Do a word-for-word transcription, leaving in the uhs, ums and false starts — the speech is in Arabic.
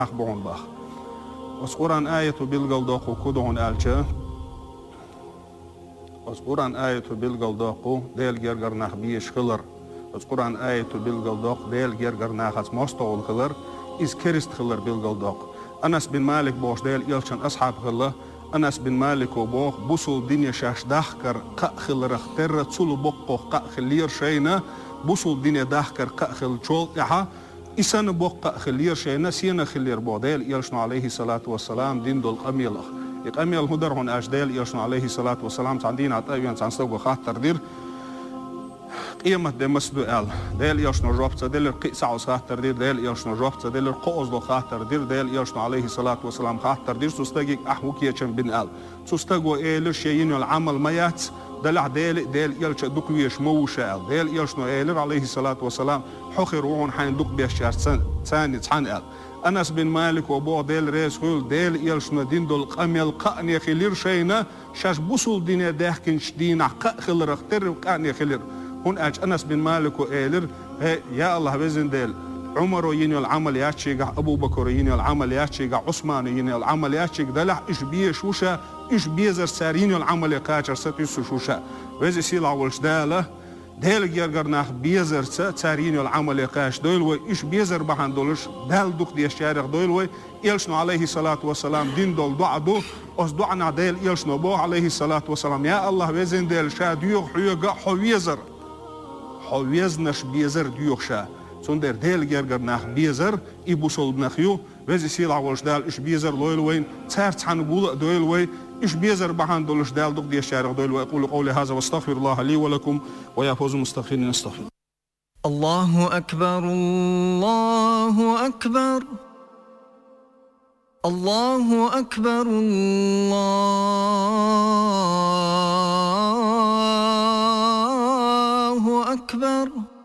أخبرون باخ أذكران آية بالقلداق كدعون آلشة أذكران آية بالقلداق ديل جرجر نخبيش خلر أذكران آية بالقلداق ديل جرجر نخس مستول خلر إز كريست خلر بالقلداق أنس بن مالك بوش ديل يلشن أصحاب خلر أنس بن مالك وبوخ بوسو دنيا شاش داخكر قا خلر اختر تسولو بوقو قا خلير شينا بوسو دنيا داخكر قا خل شول إحا إسان بوقا خلير شينا سينا خلير بوديل يلشن عليه الصلاة والسلام دين دول قميلخ يقميل هدر هون أجديل يلشن عليه الصلاة والسلام تعندين عطاوين تعنستوغو خاطر دير قيمة دي مسدو آل ديل يلشن رابطة ديل قيسا عوز خاطر دير ديل يلشن رابطة ديل قوز دو خاطر دير ديل يلشن عليه الصلاة والسلام خاطر دير سوستاقيك أحوكي يچن بن آل سوستاقو إيلر شيين العمل ميات دلع ديل ديل يلش دوكويش موشا آل ديل يلشن إيلر عليه الصلاة والسلام حخر وعون حين دوك بيشار ثاني تحان آل أنس بن مالك وبو ديل ريس خول ديل يلشن دين دول قميل قاني خلير شينا شاش بوصل دين داخكن شدين قا خلر اختر وقاني خلير هون أج أنس بن مالك وإيلر يا الله بزن ديل عمر يني العمل ياتشيغ أبو بكر يني العمل ياتشيغ عثمان يني العمل ياتشيغ دلع إش بيه شوشا إش بيزر سارين العمل يقاچر ستيس شوشا وزي سيلا والشدالة ديل جرجر ناخ بيزر سارين العمل يقاش دول وي إش بيزر بحان دولش دال دوك دي الشارع دول وي يلشنو عليه الصلاة والسلام دين دول دعدو أس دعنا ديل يلشنو بو عليه الصلاة والسلام يا الله بزن ديل شا ديوغ حيوغ حويزر حويزنش بيزر ديوخشا سندر ديل جرجر ناخ بيزر إبوسول بنخيو وزي سيل عوالش دال إش بيزر لويل وين تارت عن بول دويل وين إش بيزر بحان دولش دال دوك دي الشارع دويل ويقول قولي هذا واستغفر الله لي ولكم ويفوز المستغفرين استغفر الله أكبر الله أكبر الله أكبر الله أكبر